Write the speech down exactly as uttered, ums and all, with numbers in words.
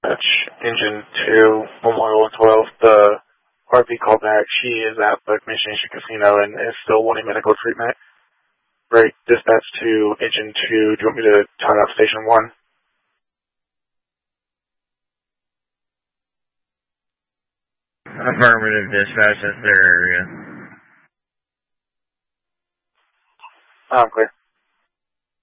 Dispatch, Engine two, Memorial twelve, the R P callback. She is at the Mission Station Casino and is still wanting medical treatment. Right, dispatch to Engine two. Do you want me to turn off Station one? Affirmative, dispatch, that's their area. I'm clear.